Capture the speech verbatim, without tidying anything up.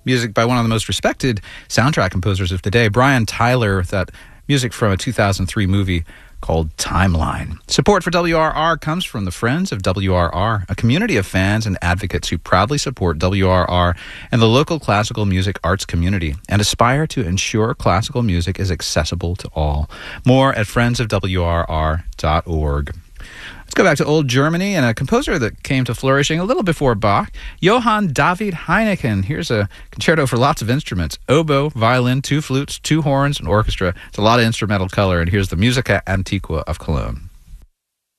music by one of the most respected soundtrack composers of today, Brian Tyler, with that music from a two thousand three movie called Timeline. Support for W R R comes from the Friends of W R R, a community of fans and advocates who proudly support W R R and the local classical music arts community and aspire to ensure classical music is accessible to all. More at friends of W R R dot org. Let's go back to old Germany and a composer that came to flourishing a little before Bach, Johann David Heineken. Here's a concerto for lots of instruments: oboe, violin, two flutes, two horns, and orchestra. It's a lot of instrumental color, and here's the Musica Antiqua of Cologne.